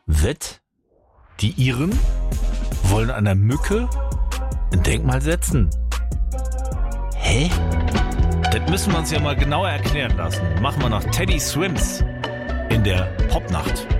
Wett? Die Iren wollen einer Mücke ein Denkmal setzen. Hä? Das müssen wir uns ja mal genauer erklären lassen. Machen wir nach Teddy Swims in der Popnacht.